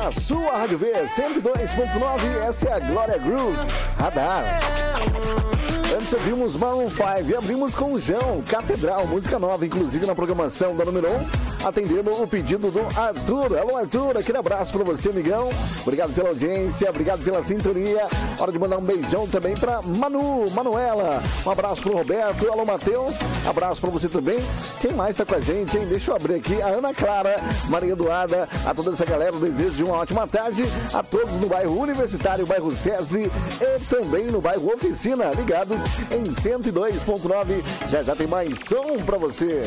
na sua Rádio V 102.9. Essa é a Glória Groove Radar. Antes ouvimos Maroon 5 e abrimos com o João, Catedral, música nova, inclusive na programação da número 1, atendendo o pedido do Arthur. Alô, Arthur, aquele abraço pra você, amigão. Obrigado pela audiência, obrigado pela sintonia. Hora de mandar um beijão também pra Manuela. Um abraço pro Roberto. Alô, Matheus. Abraço pra você também. Quem mais tá com a gente, hein? Deixa eu abrir aqui. A Ana Clara, Maria Eduarda, a toda essa galera, eu desejo de uma ótima tarde. A todos no bairro Universitário, bairro SESI e também no bairro Oficina, ligados em 102.9. Já tem mais som pra você.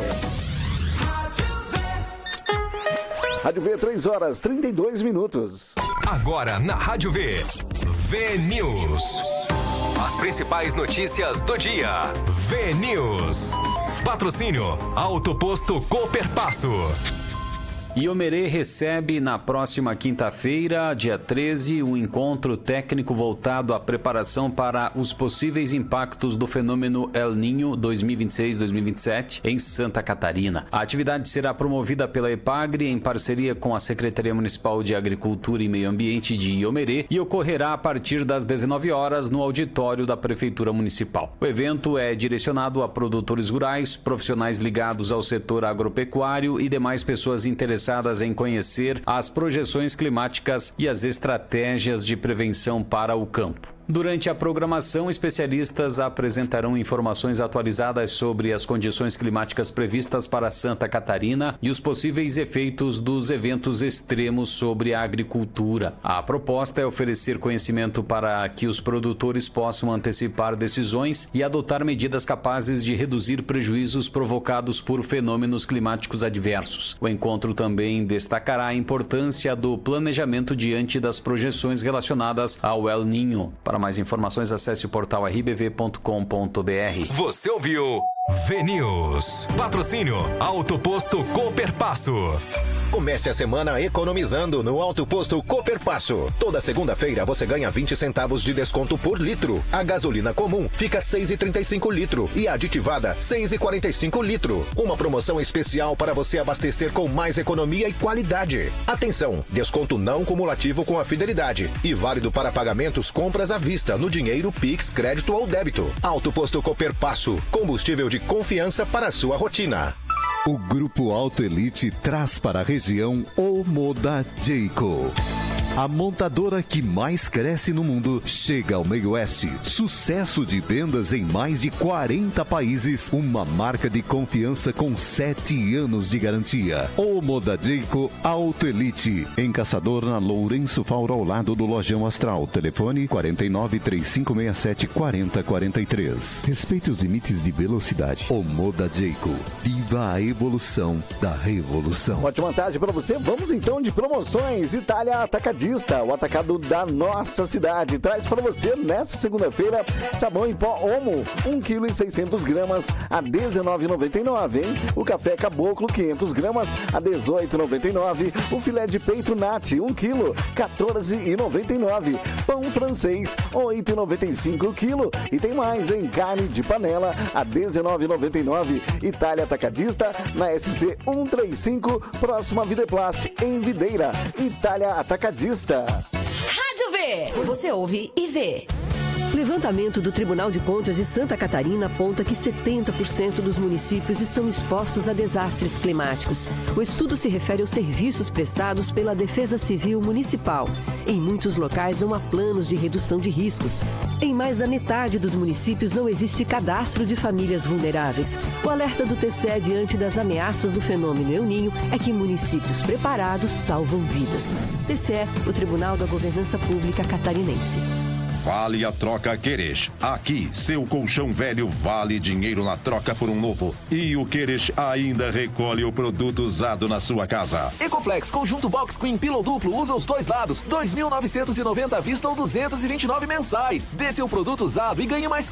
Rádio V, 3 horas 32 minutos. Agora na Rádio V, V-News. As principais notícias do dia. V-News. Patrocínio Auto Posto Cooperpasso. Iomerê recebe na próxima quinta-feira, dia 13, um encontro técnico voltado à preparação para os possíveis impactos do fenômeno El Niño 2026-2027 em Santa Catarina. A atividade será promovida pela EPAGRE em parceria com a Secretaria Municipal de Agricultura e Meio Ambiente de Iomerê e ocorrerá a partir das 19 horas no auditório da Prefeitura Municipal. O evento é direcionado a produtores rurais, profissionais ligados ao setor agropecuário e demais pessoas interessadas em conhecer as projeções climáticas e as estratégias de prevenção para o campo. Durante a programação, especialistas apresentarão informações atualizadas sobre as condições climáticas previstas para Santa Catarina e os possíveis efeitos dos eventos extremos sobre a agricultura. A proposta é oferecer conhecimento para que os produtores possam antecipar decisões e adotar medidas capazes de reduzir prejuízos provocados por fenômenos climáticos adversos. O encontro também destacará a importância do planejamento diante das projeções relacionadas ao El Niño. Para mais informações, acesse o portal rbv.com.br. Você ouviu V-News. Patrocínio Auto Posto Cooperpasso. Comece a semana economizando no Auto Posto Cooperpasso. Toda segunda-feira você ganha 20 centavos de desconto por litro. A gasolina comum fica 6,35 litro e a aditivada 6,45 litro. Uma promoção especial para você abastecer com mais economia e qualidade. Atenção, desconto não cumulativo com a fidelidade e válido para pagamentos compras à vista no dinheiro, Pix, crédito ou débito. Auto Posto Cooperpasso, combustível de confiança para a sua rotina. O Grupo Auto Elite traz para a região o Moda Jayco. A montadora que mais cresce no mundo chega ao meio oeste. Sucesso de vendas em mais de 40 países. Uma marca de confiança com 7 anos de garantia. O Moda Jayco Auto Elite. Em Caçador, na Lourenço Fauro, ao lado do Lojão Astral. Telefone 49 3567 4043. Respeite os limites de velocidade. O Moda Jayco. Viva a evolução da revolução. Ótima tarde para você. Vamos então de promoções. Itália Atacadista. O atacado da nossa cidade traz para você nesta segunda-feira sabão em pó Omo 1,6 kg a R$19,99, hein? O café Caboclo 500 gramas a R$18,99. O filé de peito Nat 1 kg R$14,99. Pão francês R$8,95 kg. E tem mais, em carne de panela a R$19,99. Itália Atacadista na SC 135, próxima Videplast em Videira. Itália Atacadista. Rádio V. Você ouve e vê. Levantamento do Tribunal de Contas de Santa Catarina aponta que 70% dos municípios estão expostos a desastres climáticos. O estudo se refere aos serviços prestados pela Defesa Civil Municipal. Em muitos locais não há planos de redução de riscos. Em mais da metade dos municípios não existe cadastro de famílias vulneráveis. O alerta do TCE diante das ameaças do fenômeno El Niño é que municípios preparados salvam vidas. TCE, o Tribunal da Governança Pública Catarinense. Vale a troca Queres. Aqui, seu colchão velho vale dinheiro na troca por um novo. E o Queres ainda recolhe o produto usado na sua casa. Ecoflex Conjunto Box Queen Pillow Duplo usa os dois lados. 2.990 à vista ou 229 mensais. Dê seu produto usado e ganhe mais